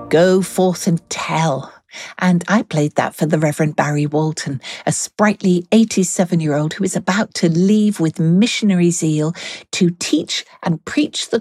Go forth and tell. And I played that for the Reverend Barry Walton, a sprightly 87-year-old who is about to leave with missionary zeal to teach and preach the